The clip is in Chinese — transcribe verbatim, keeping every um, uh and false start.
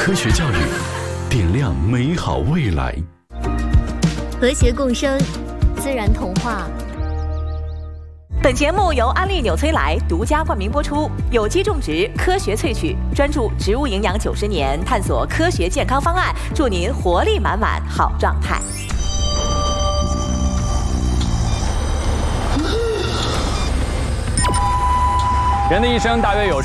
科学教育，点亮美好未来。 和谐共生，自然童话。 本节目由安利纽崔莱独家冠名播出，有机种植，科学萃取，专注植物营养九十年，探索科学健康方案，祝您活力满满，好状态。 人的一生大约有